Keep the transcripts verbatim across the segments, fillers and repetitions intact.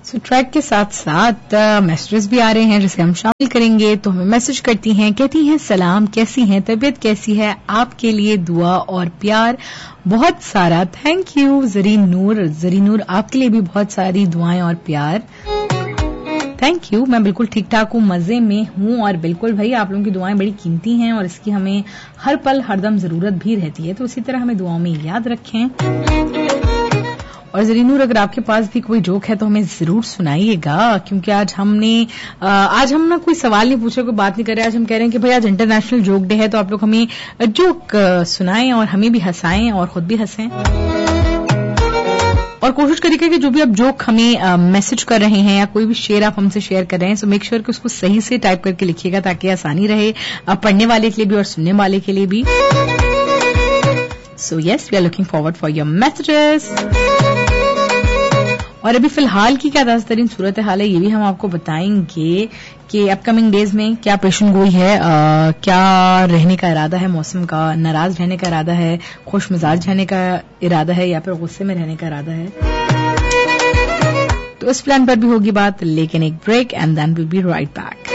सो track के साथ साथ मैसेजेस भी आ रहे हैं जिसे हम शामिल करेंगे. तो हमें मैसेज करती हैं, कहती हैं सलाम, कैसी हैं, तबीयत कैसी है, आपके लिए दुआ और प्यार बहुत सारा. थैंक यू जरीन नूर. जरीन नूर आपके लिए भी बहुत सारी दुआएं और प्यार. Thank you. मैं बिल्कुल ठीक ठाक हूँ, मजे में हूँ. और बिल्कुल भाई आप लोगों की दुआएं बड़ी कीमती हैं और इसकी हमें हर पल हरदम जरूरत भी रहती है. तो इसी तरह हमें दुआओं में याद रखें. और जरीनूर अगर आपके पास भी कोई जोक है तो हमें जरूर सुनाइएगा, क्योंकि आज हमने आज हम ना कोई सवाल नहीं पूछे, कोई बात नहीं कर रहे. आज हम कह रहे हैं कि भाई आज इंटरनेशनल जोक डे है, तो आप लोग हमें जोक सुनाएं और हमें भी हंसाएं और खुद भी हंसें. और कोशिश करिएगा कि जो भी आप जोक हमें मैसेज कर रहे हैं या कोई भी शेयर आप हमसे शेयर कर रहे हैं, सो मेक श्योर कि उसको सही से टाइप करके लिखिएगा ताकि आसानी रहे पढ़ने वाले के लिए भी और सुनने वाले के लिए भी. So yes, we are looking forward for your messages. और अभी फिलहाल की क्या ताज़ा तरीन सूरत हाल है ये भी हम आपको बताएंगे कि अपकमिंग डेज में क्या पेशन गोई है, आ, क्या रहने का इरादा है, मौसम का नाराज रहने का इरादा है, खुश मिजाज रहने का इरादा है या फिर गुस्से में रहने का इरादा है. तो इस प्लान पर भी होगी बात, लेकिन एक break and then will be right back.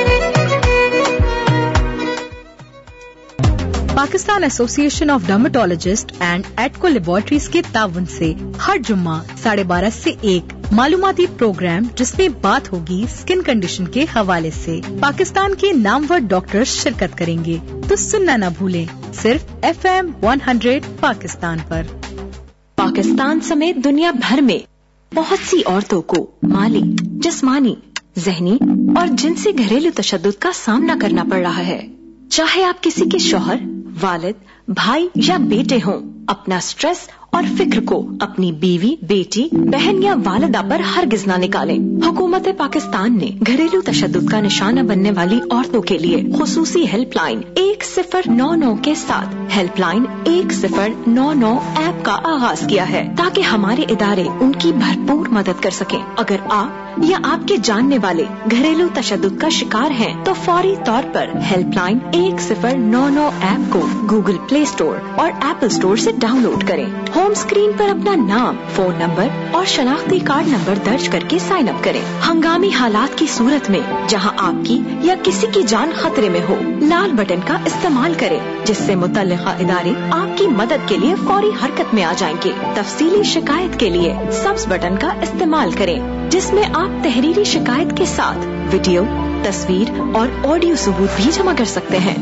Pakistan association of dermatologist and एटको laboratories के ताउन से हर जुम्मा साढ़े बारह से एक मालूमाती प्रोग्राम जिसमें बात होगी स्किन कंडीशन के हवाले से. पाकिस्तान के नामवर डॉक्टर्स शिरकत करेंगे, तो सुनना न भूलें, सिर्फ F M one hundred Pakistan पर. पाकिस्तान समेत दुनिया भर में बहुत सी औरतों को माली, जिस्मानी, ज़हनी और जिनसी घरेलू तशद्दुद का सामना करना पड़ रहा है. चाहे आप किसी के शौहर, वालिद, भाई या बेटे हों, अपना स्ट्रेस और फिक्र को अपनी बीवी, बेटी, बहन या वालिदा पर हरगिज ना निकालें. हुकूमत पाकिस्तान ने घरेलू तशद्दुद का निशाना बनने वाली औरतों के लिए खुसूसी हेल्पलाइन एक सिफर नौ नौ के साथ हेल्पलाइन एक सिफर नौ नौ ऐप का आगाज किया है, ताकि हमारे इदारे उनकी भरपूर मदद कर सकें. अगर आप या आपके जानने वाले घरेलू तशद्दुद का शिकार हैं, तो फौरी तौर पर हेल्पलाइन एक सिफर नौ नौ ऐप को गूगल प्ले स्टोर और एप्पल स्टोर से डाउनलोड करें. होम स्क्रीन पर अपना नाम, फोन नंबर और शनाख्ती कार्ड नंबर दर्ज करके साइन अप करें. हंगामी हालात की सूरत में जहां आपकी या किसी की जान खतरे में हो, लाल बटन का इस्तेमाल करें, जिससे मुतल्लिका इदारे आपकी मदद के लिए फौरी हरकत में आ जाएंगे. तफसीली शिकायत के लिए सब्ज बटन का इस्तेमाल करें, जिसमें आप तहरीरी शिकायत के साथ वीडियो, तस्वीर और ऑडियो सबूत भी जमा कर सकते हैं.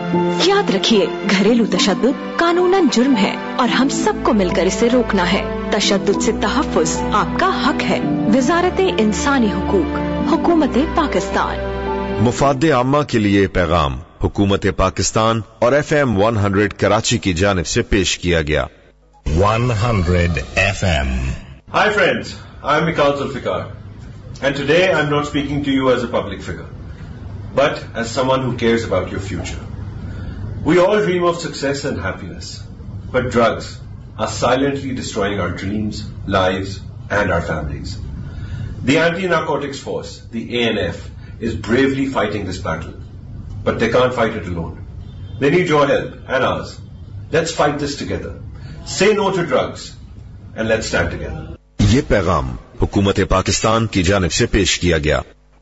याद रखिए, घरेलू तशद्दुद कानूनन जुर्म है और हम सबको मिलकर इसे रोकना है. तशद्दुद से तहफ़्फ़ुज़ आपका हक है. वज़ारत इंसानी हुकूक, हुकूमत पाकिस्तान. मुफाद आम्मा के लिए पैगाम हुकूमत पाकिस्तान और F M one hundred Karachi की जानिब से पेश किया गया. One hundred F M. Hi friends, I am Mikal Zulfikar, and today I am not speaking to you as a public figure, but as someone who cares about your future. We all dream of success and happiness, but drugs are silently destroying our dreams, lives, and our families. The Anti-Narcotics Force, the A N F, is bravely fighting this battle, but they can't fight it alone. They need your help and ours. Let's fight this together. Say no to drugs, and let's stand together. ये पैगाम हुकूमत पाकिस्तान की जानिब से पेश किया गया.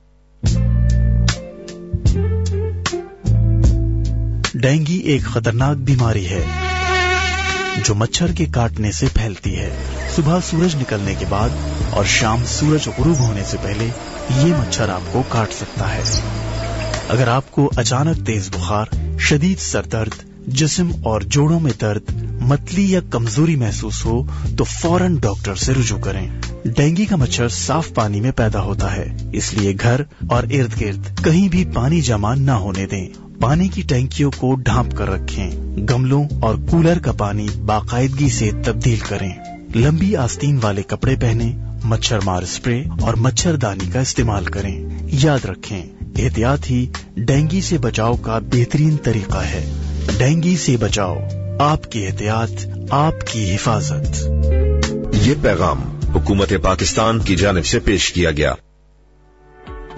Dengue एक खतरनाक बीमारी है जो मच्छर के काटने से फैलती है. सुबह सूरज निकलने के बाद और शाम सूरज गुरूब होने से पहले ये मच्छर आपको काट सकता है. अगर आपको अचानक तेज बुखार, शदीद सरदर्द, जिस्म और जोड़ों में दर्द, मतली या कमजोरी महसूस हो तो फौरन डॉक्टर से रुजू करें. डेंगू का मच्छर साफ पानी में पैदा होता है, इसलिए घर और इर्द गिर्द कहीं भी पानी जमा न होने दें. पानी की टैंकियों को ढांप कर रखें. गमलों और कूलर का पानी बाकायदगी से तब्दील करें. लंबी आस्तीन वाले कपड़े पहने. मच्छर मार स्प्रे और मच्छरदानी का इस्तेमाल करें. याद रखें, एहतियात ही डेंगू से बचाव का बेहतरीन तरीका है. डेंगू से बचाओ, आपकी एहतियात, आपकी हिफाजत. ये पैगाम हुकूमत पाकिस्तान की जानिब से पेश किया गया.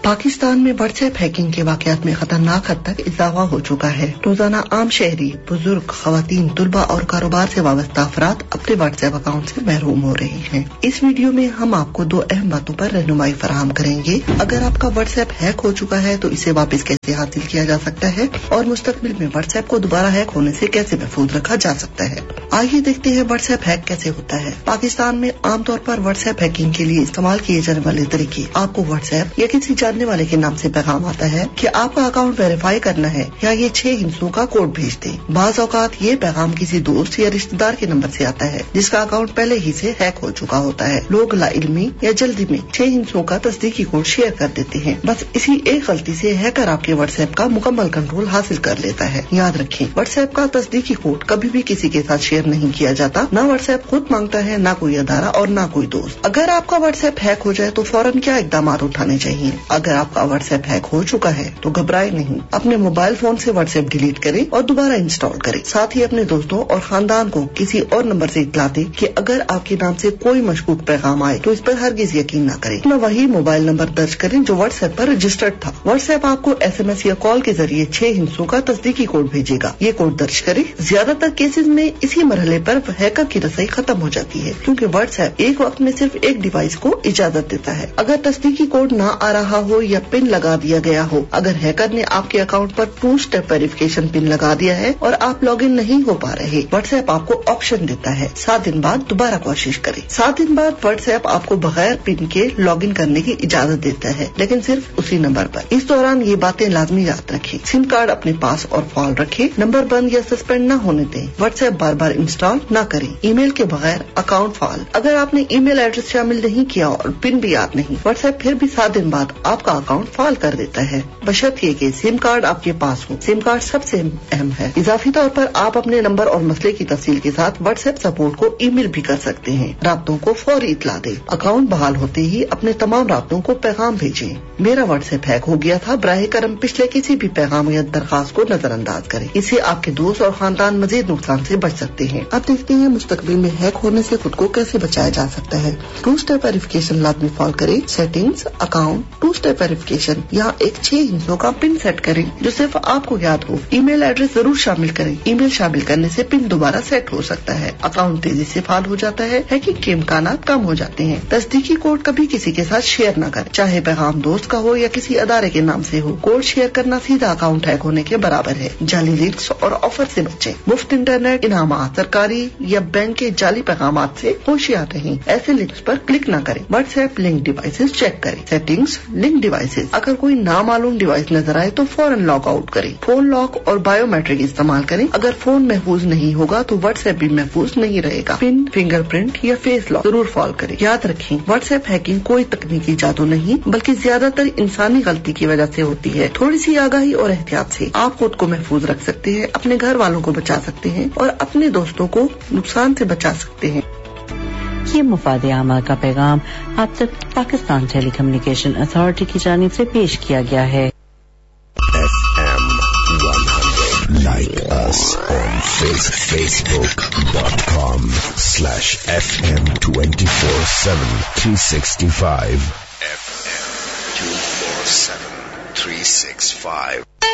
पाकिस्तान में व्हाट्सएप हैकिंग के वाकयात में खतरनाक हद तक इजाफा हो चुका है। रोजाना आम शहरी, बुजुर्ग, खवातीन, तुलबा और कारोबार से वाबस्ता अफराद अपने व्हाट्सएप अकाउंट से महरूम हो रहे हैं। इस वीडियो में हम आपको दो अहम बातों पर रहनुमाई फराहम करेंगे। अगर आपका व्हाट्सएप हैक हो चुका है तो इसे वापस कैसे हासिल किया जा सकता है और मुस्तकबिल में व्हाट्सएप को दोबारा हैक होने से कैसे महफूज रखा जा सकता है। आइए देखते हैं व्हाट्सएप हैक कैसे होता है। पाकिस्तान में आमतौर पर व्हाट्सएप हैकिंग के लिए इस्तेमाल किए जाने वाले तरीके। आपको व्हाट्सएप या किसी जानने वाले के नाम से पैगाम आता है कि आपका अकाउंट वेरीफाई करना है या ये छह हिंसों का कोड भेज दें। बाज़ औकात ये पैगाम किसी दोस्त या रिश्तेदार के नंबर से आता है जिसका अकाउंट पहले ही से हैक हो चुका होता है। लोग लाइल्मी या जल्दी में छह हिंसों का तस्दीकी कोड शेयर कर देते हैं। बस इसी एक गलती से हैकर आपके व्हाट्सएप का मुकम्मल कंट्रोल हासिल कर लेता है। याद रखें, व्हाट्सएप का तस्दीकी कोड कभी भी किसी के साथ शेयर नहीं किया जाता। न व्हाट्सएप खुद मांगता है, न कोई अदारा और न कोई दोस्त। अगर आपका व्हाट्सएप हैक हो जाए तो फौरन क्या इकदाम उठाने चाहिए? अगर आपका व्हाट्सएप हैक हो चुका है तो घबराए नहीं। अपने मोबाइल फोन से व्हाट्सएप डिलीट करें और दोबारा इंस्टॉल करें। साथ ही अपने दोस्तों और खानदान को किसी और नंबर से इत्तला दें कि अगर आपके नाम से कोई मशकूक पैगाम आए तो इस पर हरगिज यकीन न करें। अपना वही मोबाइल नंबर दर्ज करें जो व्हाट्सएप पर रजिस्टर्ड था। व्हाट्सएप आपको एसएमएस या कॉल के जरिए छह हिंसों का तस्दीकी कोड भेजेगा। ये कोड दर्ज करें। ज्यादातर केसेज में इसी मरहले पर हैकर की रसाई खत्म हो जाती है क्योंकि व्हाट्सएप एक वक्त में सिर्फ एक डिवाइस को इजाजत देता है। अगर तस्दीकी कोड न आ रहा हो या पिन लगा दिया गया हो, अगर हैकर ने आपके अकाउंट पर टू स्टेप वेरिफिकेशन पिन लगा दिया है और आप लॉगिन नहीं हो पा रहे, व्हाट्सएप आपको ऑप्शन देता है सात दिन बाद दोबारा कोशिश करें। सात दिन बाद व्हाट्सएप आपको बगैर पिन के लॉगिन करने की इजाजत देता है, लेकिन सिर्फ उसी नंबर पर। इस दौरान ये बातें लाजमी याद रखें। सिम कार्ड अपने पास और फाल रखें। नंबर बंद या सस्पेंड न होने दें। व्हाट्सएप बार बार इंस्टॉल न करें। ईमेल के बगैर अकाउंट फाल। अगर आपने ईमेल एड्रेस शामिल नहीं किया और पिन भी याद नहीं, व्हाट्सएप फिर भी सात दिन बाद आपका अकाउंट फाल कर देता है, बशर्ते कि सिम कार्ड आपके पास हो। सिम कार्ड सबसे अहम है। इजाफी तौर पर आप अपने नंबर और मसले की तफसील के साथ व्हाट्सएप सपोर्ट को ईमेल भी कर सकते हैं। राब्तों को फौरी इत्तला दें। अकाउंट बहाल होते ही अपने तमाम राब्तों को पैगाम भेजें। मेरा व्हाट्सएप हैक हो गया था, बराह करम पिछले किसी भी पैगाम या दरखास्त को नजरअंदाज करें। इससे आपके दोस्त और खानदान मजीद नुकसान से बच सकते हैं। अब देखते हैं मुस्तकबिल में हैक होने से खुद को कैसे बचाया जा सकता है। टू स्टेप वेरिफिकेशन लाजमी फॉलो करें। Settings, account, to step verification, यहाँ एक छह हिंसों का पिन सेट करें जो सिर्फ आपको याद हो। ईमेल एड्रेस जरूर शामिल करें। ईमेल शामिल करने से पिन दोबारा सेट हो सकता है। अकाउंट तेजी से फाल हो जाता है। हैकिंग के इम्कानात कम हो जाते हैं। तस्दीकी कोड कभी किसी के साथ शेयर न करें, चाहे पैगाम दोस्त का हो या किसी अदारे के नाम से हो। कोड शेयर करना सीधा अकाउंट हैक होने के बराबर है। जाली लिंक्स और ऑफर से बचें। मुफ्त इंटरनेट, इनामात, सरकारी या बैंक के जाली पैगामात से होशियार रहें। ऐसे लिंक्स पर क्लिक न करें। व्हाट्सएप लिंक डिवाइसेस चेक करें। Settings, link devices. अगर कोई नामालूम डिवाइस नजर आए तो फौरन लॉग आउट करें। फोन लॉक और बायोमेट्रिक इस्तेमाल करें। अगर फोन महफूज नहीं होगा तो व्हाट्सएप भी महफूज नहीं रहेगा। पिन, फिंगरप्रिंट या फेस लॉक जरूर फॉलो करें। याद रखें, व्हाट्सएप हैकिंग कोई तकनीकी जादू नहीं बल्कि ज्यादातर इंसानी गलती की वजह से होती है। थोड़ी सी आगाही और एहतियात से आप खुद को महफूज रख सकते हैं, अपने घर वालों को बचा सकते हैं और अपने दोस्तों को नुकसान से बचा सकते हैं। ये मुफाद आमा का पैगाम आप तक पाकिस्तान टेली कम्युनिकेशन अथॉरिटी की जानिब से पेश किया गया है। Like us on Facebook dot com slash FM twenty-four seven three sixty-five. F M two four seven three six five.